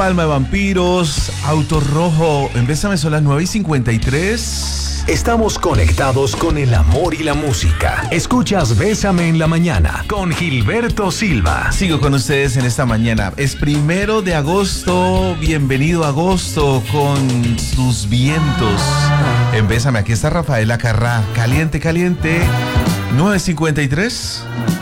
Palma de Vampiros, Auto Rojo. En Bésame son las 9:53. Estamos conectados con el amor y la música. Escuchas Bésame en la mañana con Gilberto Silva. Sigo con ustedes en esta mañana. Es 1 de agosto. Bienvenido a agosto con sus vientos. En Bésame, aquí está Rafaela Carrá. Caliente, caliente. 9:53.